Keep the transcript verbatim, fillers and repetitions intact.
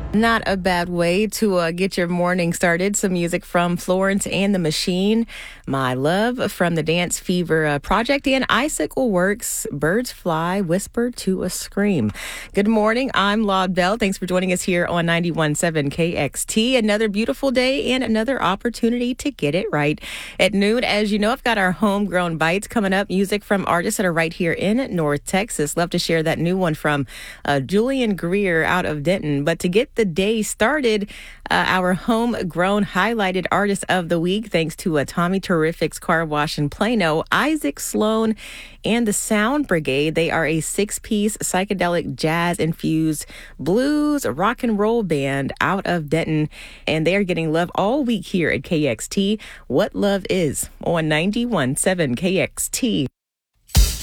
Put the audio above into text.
Not a bad way to uh, get your morning started. Some music from Florence and the Machine, My Love from the Dance Fever uh, Project, and Icicle Works, Birds Fly, Whisper to a Scream. Good morning. I'm Laud Bell. Thanks for joining us here on ninety-one point seven K X T. Another beautiful day and another opportunity to get it right. At noon, as you know, I've got our homegrown bites coming up. Music from artists that are right here in North Texas. Love to share that new one from uh, Julian Greer out of Denton. But to get the day started, uh, our homegrown highlighted artist of the week, thanks to a Tommy Terrific's Car Wash in Plano, Isaac Sloan and the Sound Brigade. They are a six-piece psychedelic jazz-infused blues rock and roll band out of Denton, and they are getting love all week here at K X T. What Love Is on ninety-one point seven K X T.